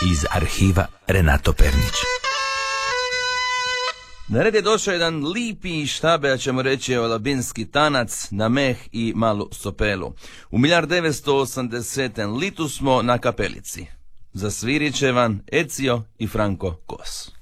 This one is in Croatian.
iz arhiva Renato Pernić. Na red je došao jedan lipi štabe, ćemo reći labinski tanac na meh i malu sopelu. U 1980. litu smo na Kapelici. Zasvirit će vam Ezio i Franco Kos.